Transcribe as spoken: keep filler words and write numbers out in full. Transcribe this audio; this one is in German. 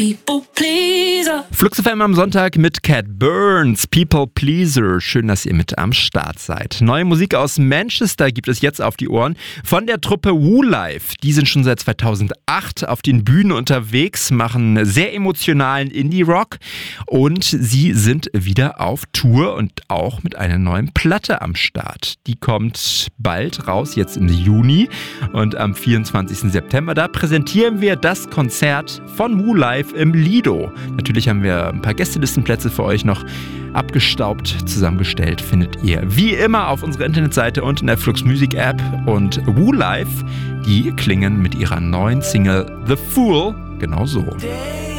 People Pleaser. Flux F M am Sonntag mit Cat Burns, People Pleaser. Schön, dass ihr mit am Start seid. Neue Musik aus Manchester gibt es jetzt auf die Ohren von der Truppe Woolife. Die sind schon seit zweitausendacht auf den Bühnen unterwegs, machen sehr emotionalen Indie-Rock und sie sind wieder auf Tour und auch mit einer neuen Platte am Start. Die kommt bald raus, jetzt im Juni, und am vierundzwanzigsten September, da präsentieren wir das Konzert von Woolife im Lido. Natürlich haben wir ein paar Gästelistenplätze für euch noch abgestaubt zusammengestellt. Findet ihr wie immer auf unserer Internetseite und in der Flux Music App. Und Woolife, die klingen mit ihrer neuen Single The Fool genau so.